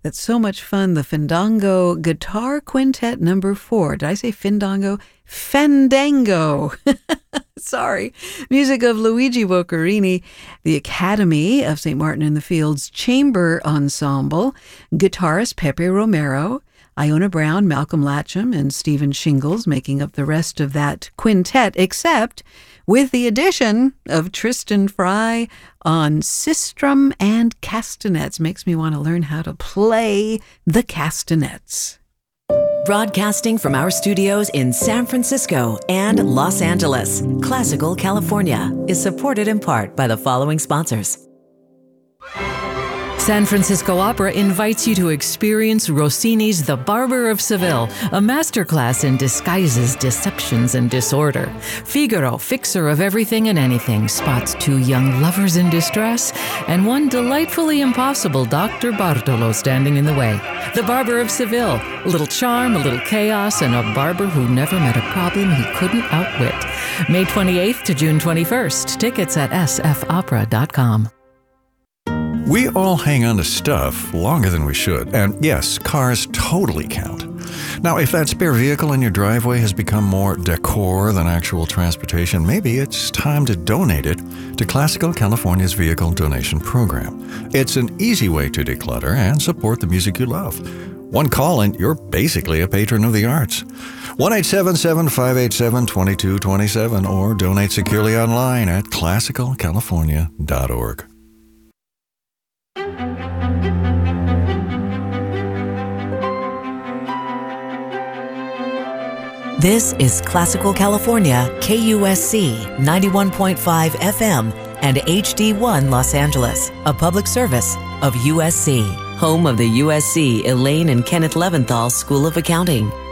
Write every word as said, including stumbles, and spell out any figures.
That's so much fun. The Fandango Guitar Quintet number four. Did I say Fandango? Fandango. Sorry. Music of Luigi Boccherini, the Academy of Saint Martin in the Fields Chamber Ensemble, guitarist Pepe Romero, Iona Brown, Malcolm Latcham, and Stephen Shingles making up the rest of that quintet, except with the addition of Tristan Fry on sistrum and castanets. Makes me want to learn how to play the castanets. Broadcasting from our studios in San Francisco and Los Angeles, Classical California is supported in part by the following sponsors. San Francisco Opera invites you to experience Rossini's The Barber of Seville, a masterclass in disguises, deceptions, and disorder. Figaro, fixer of everything and anything, spots two young lovers in distress and one delightfully impossible Doctor Bartolo standing in the way. The Barber of Seville, a little charm, a little chaos, and a barber who never met a problem he couldn't outwit. May twenty-eighth to June twenty-first. Tickets at s f opera dot com. We all hang on to stuff longer than we should, and yes, cars totally count. Now, if that spare vehicle in your driveway has become more decor than actual transportation, maybe it's time to donate it to Classical California's Vehicle Donation Program. It's an easy way to declutter and support the music you love. One call and you're basically a patron of the arts. one eight seven seven, five eight seven, two two two seven or donate securely online at classical california dot org. This is Classical California, K U S C ninety-one point five F M and H D one Los Angeles, a public service of U S C, home of the U S C Elaine and Kenneth Leventhal School of Accounting.